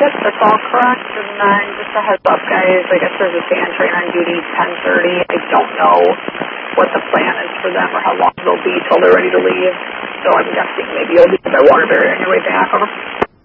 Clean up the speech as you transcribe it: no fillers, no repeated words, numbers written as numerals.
Yep, that's all correct. And then just a heads up, guys, I guess there's a sand train on duty 10:30. I don't know what the plan is for them or how long they'll be till they're ready to leave. So I'm guessing maybe you'll be at the Waterbury on your way back. Over.